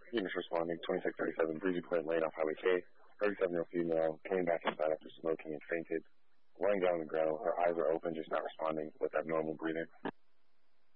Units responding, 2637 Breezy Point Lane off Highway K. 37-year-old female came back inside after smoking and fainted. Lying down on the ground, her eyes are open, just not responding with abnormal breathing.